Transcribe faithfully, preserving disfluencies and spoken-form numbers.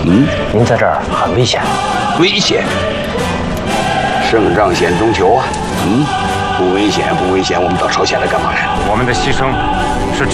嗯， 您在这儿很危险。 危险。胜仗险中求啊。嗯，不危险，不危险，我们到朝鲜来干嘛来？ 我们的牺牲